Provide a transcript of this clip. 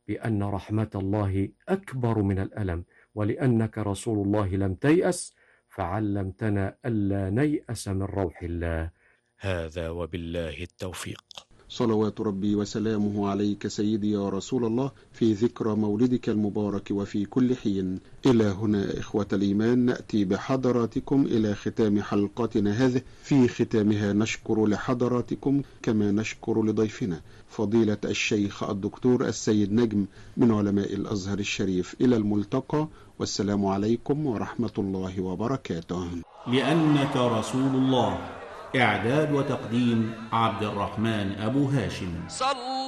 بأن رحمة الله أكبر من الألم، ولأنك رسول الله لم تيأس، فعلمتنا ألا نيأس من روح الله. هذا وبالله التوفيق. صلوات ربي وسلامه عليك سيدي يا رسول الله، في ذكرى مولدك المبارك وفي كل حين. إلى هنا إخوة الإيمان نأتي بحضراتكم إلى ختام حلقتنا هذه. في ختامها نشكر لحضراتكم كما نشكر لضيفنا فضيلة الشيخ الدكتور السيد نجم من علماء الأزهر الشريف. إلى الملتقى، والسلام عليكم ورحمة الله وبركاته. لأنك رسول الله. إعداد وتقديم عبد الرحمن أبو هاشم.